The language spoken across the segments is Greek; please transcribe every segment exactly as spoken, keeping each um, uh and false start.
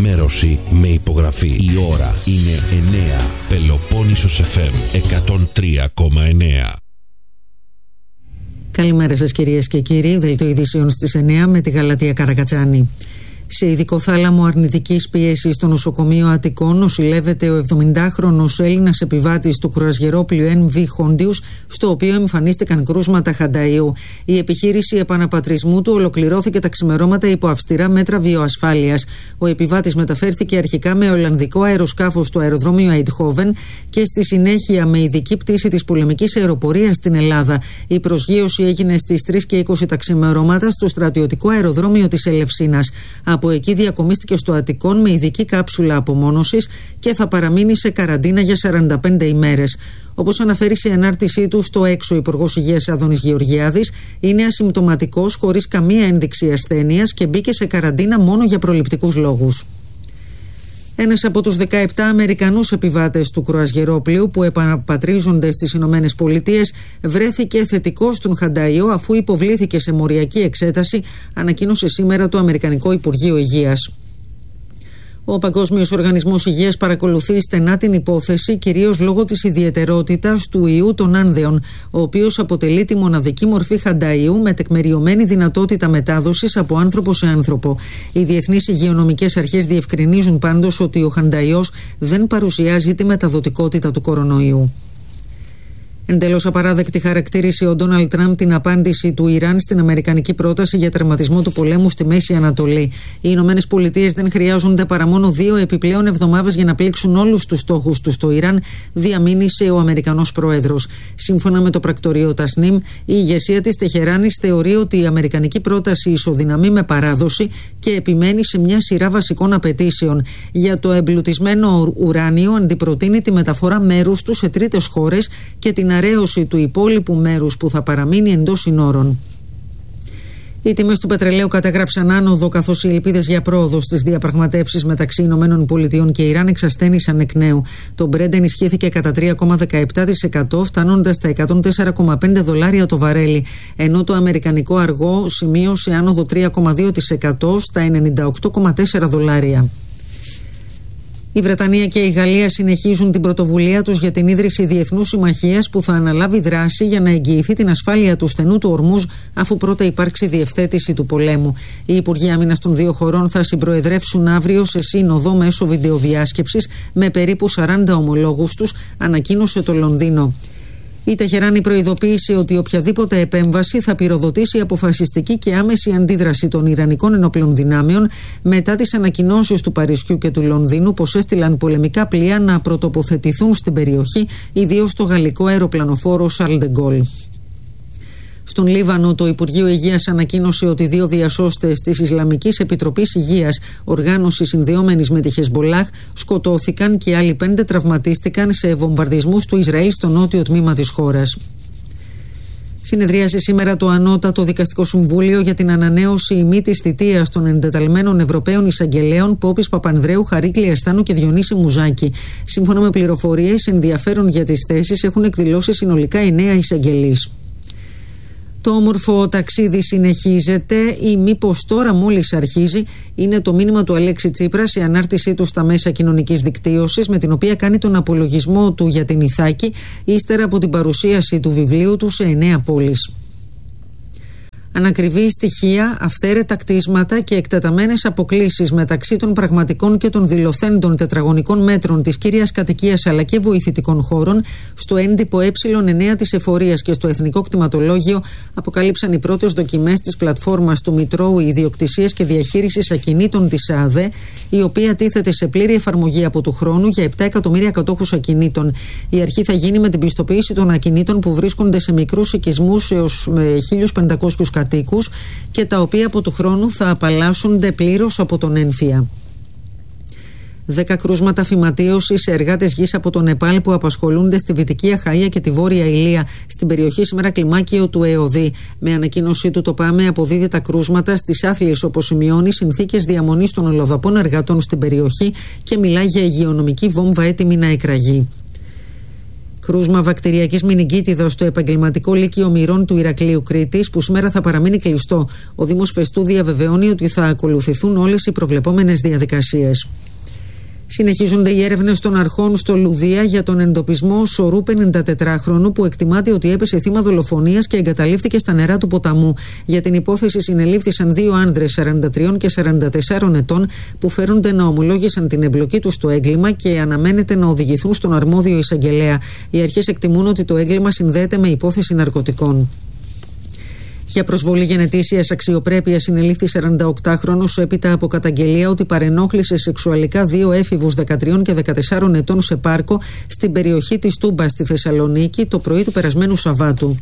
ενημέρωση με υπογραφή. Η ώρα είναι εννέα. Πελοπόννησος εφ εμ εκατόν τρία κόμμα εννέα. Καλημέρα σας κυρίες και κύριοι. Δελτίο ειδήσεων στις εννέα με τη Γαλατεία Καρακατσάνη. Σε ειδικό θάλαμο αρνητικής πίεσης στο νοσοκομείο Αττικών νοσηλεύεται ο εβδομηντάχρονος Έλληνας επιβάτης του κρουαζιερόπλοιου εμ βι Χόντιους, στο οποίο εμφανίστηκαν κρούσματα χανταΐου. Η επιχείρηση επαναπατρισμού του ολοκληρώθηκε τα ξημερώματα υπό αυστηρά μέτρα βιοασφάλειας. Ο επιβάτης μεταφέρθηκε αρχικά με ολλανδικό αεροσκάφος στο αεροδρόμιο Αιτχόβεν και στη συνέχεια με ειδική πτήση της πολεμικής αεροπορίας στην Ελλάδα. Η προσγείωση έγινε στις τρεις και είκοσι τα ξημερώματα στο στρατιωτικό αεροδρόμιο της Ελευσίνας. Από εκεί διακομίστηκε στο Αττικόν με ειδική κάψουλα απομόνωσης και θα παραμείνει σε καραντίνα για σαράντα πέντε ημέρες. Όπως αναφέρει σε ανάρτησή του στο έξω ο Υπουργός Υγείας Άδωνης Γεωργιάδης, είναι ασυμπτωματικός χωρίς καμία ένδειξη ασθένειας και μπήκε σε καραντίνα μόνο για προληπτικούς λόγους. Ένας από τους δεκαεπτά Αμερικανούς επιβάτες του κρουαζιερόπλοιου που επαναπατρίζονται στις Ηνωμένες Πολιτείες βρέθηκε θετικός στον χανταΐο αφού υποβλήθηκε σε μοριακή εξέταση, ανακοίνωσε σήμερα το Αμερικανικό Υπουργείο Υγείας. Ο Παγκόσμιος Οργανισμός Υγείας παρακολουθεί στενά την υπόθεση, κυρίως λόγω της ιδιαιτερότητας του ιού των άνδεων, ο οποίος αποτελεί τη μοναδική μορφή χανταΐου με τεκμεριωμένη δυνατότητα μετάδοσης από άνθρωπο σε άνθρωπο. Οι διεθνείς υγειονομικές αρχές διευκρινίζουν πάντως ότι ο χανταΐος δεν παρουσιάζει τη μεταδοτικότητα του κορονοϊού. Εντελώς απαράδεκτη χαρακτήρισε ο Ντόναλντ Τραμπ την απάντηση του Ιράν στην αμερικανική πρόταση για τερματισμό του πολέμου στη Μέση Ανατολή. Οι Ηνωμένες Πολιτείες δεν χρειάζονται παρά μόνο δύο επιπλέον εβδομάδες για να πλήξουν όλους τους στόχους τους στο Ιράν, διαμήνυσε ο Αμερικανός Πρόεδρος. Σύμφωνα με το πρακτορείο Τασνίμ, η ηγεσία της Τεχεράνης θεωρεί ότι η αμερικανική πρόταση ισοδυναμεί με παράδοση και επιμένει σε μια σειρά βασικών απαιτήσεων. Για το εμπλουτισμένο ουράνιο, αντιπροτείνει τη μεταφορά μέρους του σε τρίτες χώρες και την αρέωση του υπόλοιπου μέρους που θα παραμείνει εντός συνόρων. Οι τιμές του πετρελαίου κατέγραψαν άνοδο, καθώς οι ελπίδες για πρόοδο στις διαπραγματεύσεις μεταξύ Ηνωμένων Πολιτειών και Ιράν εξασθένησαν εκ νέου. Το Brent ενισχύθηκε κατά τρία κόμμα δεκαεπτά τοις εκατό, φτάνοντας στα εκατόν τέσσερα κόμμα πέντε δολάρια το βαρέλι, ενώ το αμερικανικό αργό σημείωσε άνοδο τρία κόμμα δύο τοις εκατό στα ενενήντα οκτώ κόμμα τέσσερα δολάρια. Η Βρετανία και η Γαλλία συνεχίζουν την πρωτοβουλία τους για την ίδρυση διεθνούς συμμαχίας που θα αναλάβει δράση για να εγγυηθεί την ασφάλεια του στενού του Ορμούζ, αφού πρώτα υπάρξει διευθέτηση του πολέμου. Οι Υπουργοί Άμυνας των δύο χωρών θα συμπροεδρεύσουν αύριο σε σύνοδο μέσω βιντεοδιάσκεψης με περίπου σαράντα ομολόγους τους, ανακοίνωσε το Λονδίνο. Η Τεχεράνη προειδοποίησε ότι οποιαδήποτε επέμβαση θα πυροδοτήσει αποφασιστική και άμεση αντίδραση των Ιρανικών ενόπλων δυνάμεων μετά τις ανακοινώσεις του Παρισιού και του Λονδίνου πως έστειλαν πολεμικά πλοία να πρωτοποθετηθούν στην περιοχή, ιδίως στο γαλλικό αεροπλανοφόρο Charles de Gaulle. Στον Λίβανο, το Υπουργείο Υγείας ανακοίνωσε ότι δύο διασώστες της Ισλαμικής Επιτροπής Υγείας, οργάνωση συνδεόμενης με τη Χεσμπολάχ, σκοτώθηκαν και άλλοι πέντε τραυματίστηκαν σε βομβαρδισμούς του Ισραήλ στο νότιο τμήμα της χώρας. Συνεδρίασε σήμερα το Ανώτατο Δικαστικό Συμβούλιο για την ανανέωση ημί της θητείας των εντεταλμένων Ευρωπαίων Εισαγγελέων Πόπης Παπανδρέου, Χαρίκλη Αστάνου και Διονύση Μουζάκη. Σύμφωνα με πληροφορίες, ενδιαφέρον για τις θέσεις έχουν εκδηλώσει συνολικά εννέα εισαγγελείς. Το όμορφο ταξίδι συνεχίζεται ή μήπως τώρα μόλις αρχίζει, είναι το μήνυμα του Αλέξη Τσίπρα σε ανάρτησή του στα μέσα κοινωνικής δικτύωσης, με την οποία κάνει τον απολογισμό του για την Ιθάκη ύστερα από την παρουσίαση του βιβλίου του σε εννέα πόλεις. Ανακριβή στοιχεία, αυθαίρετα κτίσματα και εκτεταμένες αποκλίσεις μεταξύ των πραγματικών και των δηλωθέντων τετραγωνικών μέτρων της κύριας κατοικίας αλλά και βοηθητικών χώρων στο έντυπο ε εννέα της Εφορίας και στο Εθνικό Κτηματολόγιο αποκαλύψαν οι πρώτες δοκιμές της πλατφόρμας του Μητρώου Ιδιοκτησίας και Διαχείρισης Ακινήτων της ΑΔΕ, η οποία τίθεται σε πλήρη εφαρμογή από του χρόνου για επτά εκατομμύρια κατόχους ακινήτων. Η αρχή θα γίνει με την πιστοποίηση των ακινήτων που βρίσκονται σε μικρούς οικισμούς έως χίλιους πεντακόσιους κατοίκους και τα οποία από του χρόνου θα απαλλάσσονται πλήρως από τον έμφυα. Δέκα κρούσματα φυματίωσης σε εργάτες γης από το Νεπάλ που απασχολούνται στη Δυτική Αχαΐα και τη Βόρεια Ηλία, στην περιοχή σήμερα κλιμάκιο του ΕΟΔΗ. Με ανακοίνωσή του, το ΠΑΜΕ αποδίδει τα κρούσματα στις άθλιες, όπως σημειώνει, συνθήκες διαμονής των ολοδαπών εργατών στην περιοχή και μιλάει για υγειονομική βόμβα έτοιμη να εκραγεί. Κρούσμα βακτηριακής μηνυγκίτιδας στο επαγγελματικό λύκειο Μυρών του Ηρακλείου Κρήτης, που σήμερα θα παραμείνει κλειστό. Ο Δήμος Φεστού διαβεβαιώνει ότι θα ακολουθηθούν όλες οι προβλεπόμενες διαδικασίες. Συνεχίζονται οι έρευνες των αρχών στο Λουδία για τον εντοπισμό σωρού πενηντατετράχρονου που εκτιμάται ότι έπεσε θύμα δολοφονίας και εγκαταλείφθηκε στα νερά του ποταμού. Για την υπόθεση συνελήφθησαν δύο άνδρες σαράντα τρία και σαράντα τέσσερα ετών που φέρονται να ομολόγησαν την εμπλοκή τους στο έγκλημα και αναμένεται να οδηγηθούν στον αρμόδιο εισαγγελέα. Οι αρχές εκτιμούν ότι το έγκλημα συνδέεται με υπόθεση ναρκωτικών. Για προσβολή γενετήσιας αξιοπρέπειας συνελήφθη σαρανταοκτάχρονος έπειτα από καταγγελία ότι παρενόχλησε σεξουαλικά δύο έφηβους δεκατρία και δεκατέσσερα ετών σε πάρκο στην περιοχή της Τούμπας στη Θεσσαλονίκη το πρωί του περασμένου Σαββάτου.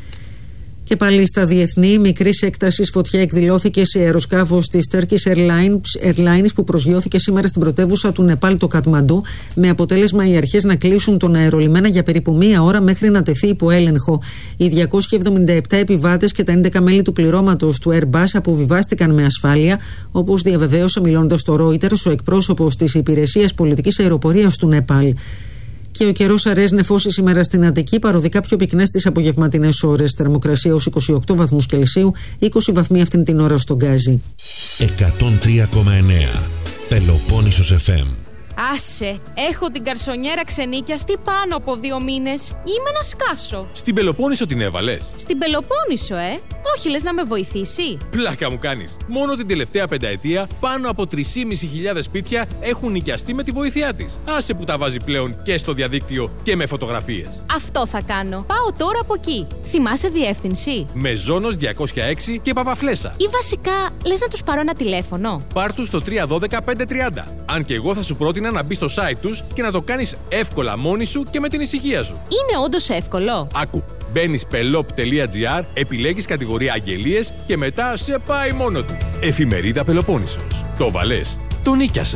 Και πάλι στα διεθνή, μικρής έκτασης φωτιά εκδηλώθηκε σε αεροσκάφος της Turkish Airlines, Airlines που προσγειώθηκε σήμερα στην πρωτεύουσα του Νεπάλ, το Κατμαντού, με αποτέλεσμα οι αρχές να κλείσουν τον αερολιμένα για περίπου μία ώρα μέχρι να τεθεί υπό έλεγχο. Οι διακόσιοι εβδομήντα επτά επιβάτες και τα έντεκα μέλη του πληρώματος του Airbus αποβιβάστηκαν με ασφάλεια, όπως διαβεβαίωσε μιλώντας στο Reuters ο εκπρόσωπος της Υπηρεσίας Πολιτικής Αεροπορίας του Νεπάλ. Και ο καιρός αραιές νεφώσει σήμερα στην Αττική, παροδικά πιο πυκνές τις απογευματινές ώρες. Θερμοκρασία ως είκοσι οκτώ βαθμούς Κελσίου, είκοσι βαθμοί αυτήν την ώρα στον Γκάζι. εκατόν τρία κόμμα εννέα Πελοπόννησος εφ εμ. Άσε, έχω την καρσονιέρα ξενίκιαστη πάνω από δύο μήνες. Είμαι να σκάσω. Στην Πελοπόννησο την έβαλες? Στην Πελοπόννησο, ε. Όχι, λες να με βοηθήσει? Πλάκα μου κάνεις. Μόνο την τελευταία πενταετία πάνω από τρεις χιλιάδες πεντακόσια σπίτια έχουν νοικιαστεί με τη βοήθειά της. Άσε που τα βάζει πλέον και στο διαδίκτυο και με φωτογραφίες. Αυτό θα κάνω. Πάω τώρα από εκεί. Θυμάσαι διεύθυνση? Μεζόνος διακόσια έξι και Παπαφλέσσα. Ή βασικά, λες να τους πάρω ένα τηλέφωνο? Πάρ' τους στο τρία ένα δύο πέντε τρία μηδέν. Αν και εγώ θα σου πρότεινα να μπεις στο site τους και να το κάνεις εύκολα μόνη σου και με την ησυχία σου. Είναι όντως εύκολο? Άκου. Μπαίνεις πελόπ τελεία τζι άρ, επιλέγεις κατηγορία αγγελίες και μετά σε πάει μόνο του. Εφημερίδα Πελοπόννησος. Το βαλές, το νίκιασες.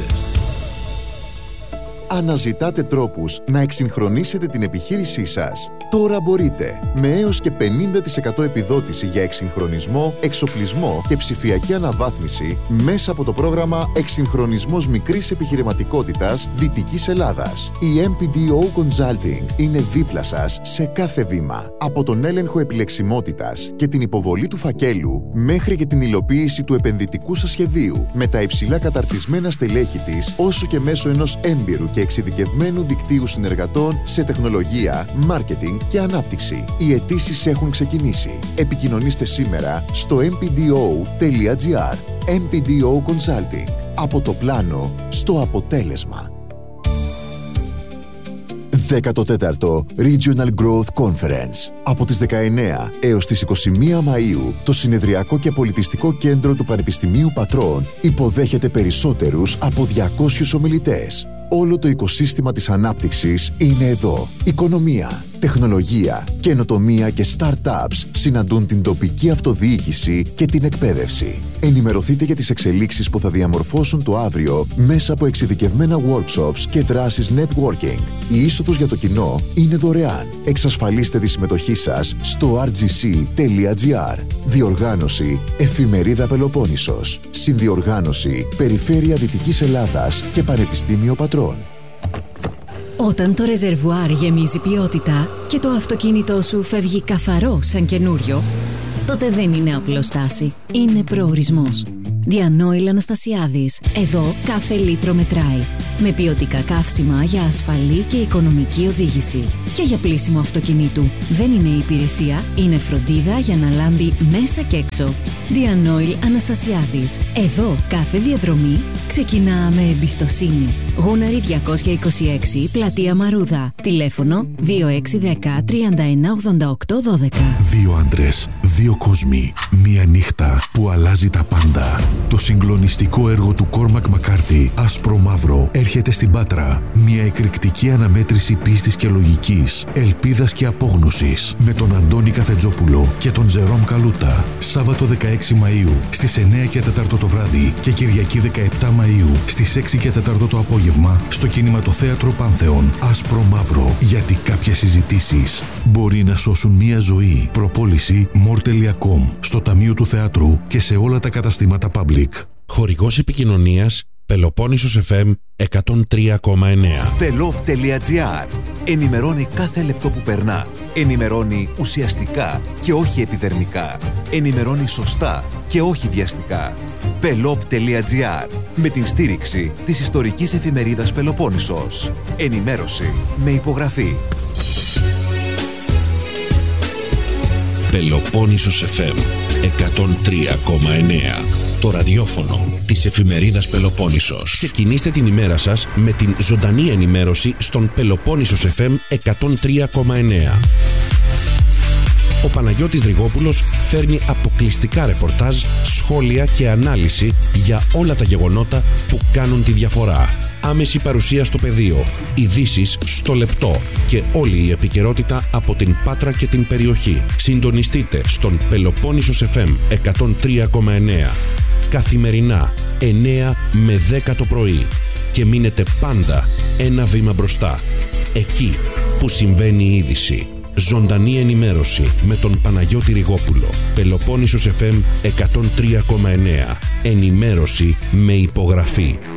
Αναζητάτε τρόπους να εξυγχρονίσετε την επιχείρησή σας. Τώρα μπορείτε. Με έως και πενήντα τοις εκατό επιδότηση για εξυγχρονισμό, εξοπλισμό και ψηφιακή αναβάθμιση μέσα από το πρόγραμμα Εξυγχρονισμός Μικρής Επιχειρηματικότητας Δυτικής Ελλάδας. Η εμ πι ντι ο Consulting είναι δίπλα σας σε κάθε βήμα. Από τον έλεγχο επιλεξιμότητας και την υποβολή του φακέλου μέχρι και την υλοποίηση του επενδυτικού σας σχεδίου με τα υψηλά καταρτισμένα στελέχη της, όσο και μέσω ενός έμπειρου και εξειδικευμένου δικτύου συνεργατών σε τεχνολογία, μάρκετινγκ και ανάπτυξη. Οι αιτήσεις έχουν ξεκινήσει. Επικοινωνήστε σήμερα στο εμ πι ντι ο τελεία τζι άρ. εμ πι ντι ο Consulting. Από το πλάνο στο αποτέλεσμα. δέκατο τέταρτο Regional Growth Conference. Από τις δεκαεννέα έως τις είκοσι μία Μαΐου, το Συνεδριακό και Πολιτιστικό Κέντρο του Πανεπιστημίου Πατρών υποδέχεται περισσότερους από διακόσιους ομιλητές. Όλο το οικοσύστημα της ανάπτυξης είναι εδώ. Οικονομία, τεχνολογία, καινοτομία και startups συναντούν την τοπική αυτοδιοίκηση και την εκπαίδευση. Ενημερωθείτε για τις εξελίξεις που θα διαμορφώσουν το αύριο μέσα από εξειδικευμένα workshops και δράσεις networking. Η είσοδος για το κοινό είναι δωρεάν. Εξασφαλίστε τη συμμετοχή σας στο αρ τζι σι τελεία τζι άρ. Διοργάνωση Εφημερίδα Πελοπόννησος. Συνδιοργάνωση Περιφέρεια Δυτικής Ελλάδας και Πανεπιστήμιο Πατρών. Όταν το ρεζερβουάρ γεμίζει ποιότητα και το αυτοκίνητό σου φεύγει καθαρό σαν καινούριο, τότε δεν είναι απλοστάση, είναι προορισμός. Διανόηλ Αναστασιάδης. Εδώ κάθε λίτρο μετράει. Με ποιοτικά καύσιμα για ασφαλή και οικονομική οδήγηση. Και για πλύσιμο αυτοκινήτου. Δεν είναι υπηρεσία, είναι φροντίδα για να λάμπει μέσα και έξω. Διανόηλ Αναστασιάδης. Εδώ κάθε διαδρομή ξεκινά με εμπιστοσύνη. Γούναρη διακόσια είκοσι έξι, Πλατεία Μαρούδα. Τηλέφωνο δύο έξι ένα μηδέν τρία ένα ογδόντα οκτώ δώδεκα. Δύο άντρες, δύο κόσμοι, μία νύχτα που αλλάζει τα πάντα. Το συγκλονιστικό έργο του Κόρμακ Μακάρθι, Άσπρο Μαύρο, έρχεται στην Πάτρα. Μια εκρηκτική αναμέτρηση πίστης και λογικής, ελπίδας και απόγνωσης, με τον Αντώνη Καφετζόπουλο και τον Τζερόμ Καλούτα. Σάββατο δεκαέξι Μαΐου στις εννέα και τέσσερα το βράδυ και Κυριακή δεκαεπτά Μαΐου στις έξι και τέσσερα το απόγευμα στο Κινηματοθέατρο Πάνθεον. Άσπρο Μαύρο, γιατί κάποιες συζητήσεις μπορεί να σώσουν μια ζωή. Προπόληση more τελεία com στο Ταμείο του Θεάτρου και σε όλα τα καταστήματα Public. Χορηγός επικοινωνίας Πελοπόννησος εφ εμ εκατόν τρία κόμμα εννέα. Πελόπ τελεία τζι άρ. Ενημερώνει κάθε λεπτό που περνά. Ενημερώνει ουσιαστικά και όχι επιδερμικά. Ενημερώνει σωστά και όχι βιαστικά. Πελόπ τελεία τζι άρ. Με την στήριξη της ιστορικής εφημερίδας Πελοπόννησος. Ενημέρωση με υπογραφή. Πελοπόννησος εφ εμ εκατόν τρία κόμμα εννέα. Το ραδιόφωνο της εφημερίδας Πελοπόννησος. Ξεκινήστε την ημέρα σας με την ζωντανή ενημέρωση στον Πελοπόννησος εφ εμ εκατόν τρία κόμμα εννέα. Ο Παναγιώτης Δρυγόπουλος φέρνει αποκλειστικά ρεπορτάζ, σχόλια και ανάλυση για όλα τα γεγονότα που κάνουν τη διαφορά. Άμεση παρουσία στο πεδίο, ειδήσεις στο λεπτό και όλη η επικαιρότητα από την Πάτρα και την περιοχή. Συντονιστείτε στον Πελοπόννησος εφ εμ εκατόν τρία κόμμα εννέα καθημερινά εννέα με δέκα το πρωί και μείνετε πάντα ένα βήμα μπροστά, εκεί που συμβαίνει η είδηση. Ζωντανή ενημέρωση με τον Παναγιώτη Ριγόπουλο. Πελοπόννησος εφ εμ εκατόν τρία κόμμα εννέα. Ενημέρωση με υπογραφή.